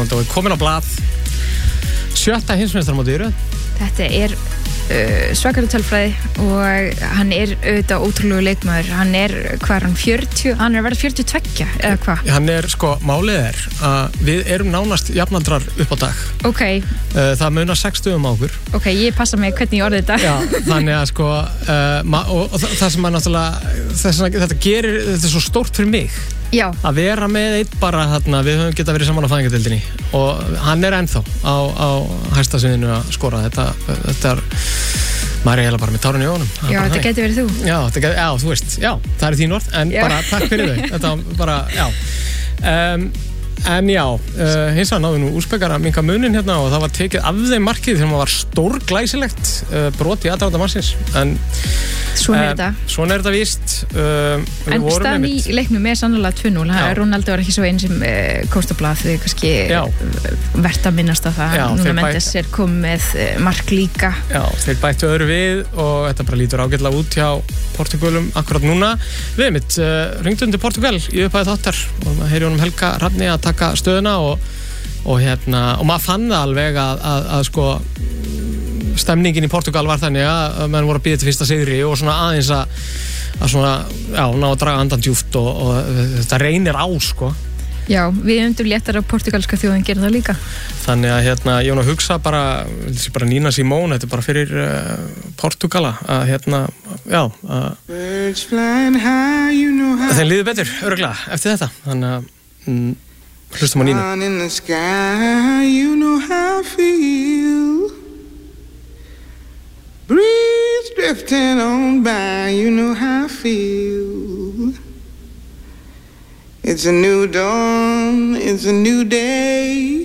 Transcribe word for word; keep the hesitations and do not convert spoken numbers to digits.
Ronaldo er komin á blað sjötta heimsmeistaramótið í röð. Þetta er uh, svakalega tölfræði og hann er auðvitað ótrúlegu leikmaður. Hann er, hvað er hann, fjörutíu? Hann er að verða fjörutíu og tvö, eða hvað? Hann er, sko, málið er að við erum nánast jafnaldrar upp á dag. Ok. Uh, það munar sex stöðum á okkur. Ok, ég passa mig hvernig ég orði þetta. Já, þannig að sko, uh, og, og það sem að náttúrulega, þess að þetta gerir, þetta er svo stórt fyrir mig. Já. Að vera með eitt bara þarna, við höfum getað verið saman á fæðingadeildinni og hann er ennþá á, á hæsta sviðinu að skora. Þetta, þetta er, maður er eiginlega bara með tárun í augunum. Já, þetta getur verið þú. Já, þetta getur, já, þú veist, já, það er þín orð, en já. Bara takk fyrir þau. Þetta bara, já. Um, en já, uh, hins vegar náðu nú úrspekar að minka munin hérna og það var tekið af þeim markið þegar maður var stórglæsilegt uh, brot í aðdraganda mannsins, en Svona er þetta. Uh, svona er þetta víst. Uh, en staðan í leiknum er sannlega tvö núll. Ronaldo var ekki svo einn sem uh, komst á blað, því kannski verðt að minnast af það. Já, Núna Mendes bæt... er komið með uh, mark líka. Já, þeir bættu öðru við og þetta bara lítur ágætlega út hjá Portugalum akkurat núna. Við erum mitt uh, ringdum til Portugal í upphæði þáttar og maður heyri honum Helga Hrafni að taka stöðuna og, og, hérna, og maður fann það alveg að, að, að sko stemningin í Portugal var þannig að menn voru að bíða til fyrsta sigri og svona aðeins að, að svona, já, ná að draga andan djúpt og, og þetta reynir á, sko. Já, við höfum léttar að portugalska þjóðin gera það líka. Þannig að, hérna, ég var að hugsa bara, bara Nina Simone, þetta er bara fyrir uh, Portugala, að, hérna, já, að þeim líður betur, örugglega, eftir þetta. Þannig að, mm, hlustum á Nínu. Breeze drifting on by, you know how I feel. It's a new dawn, it's a new day.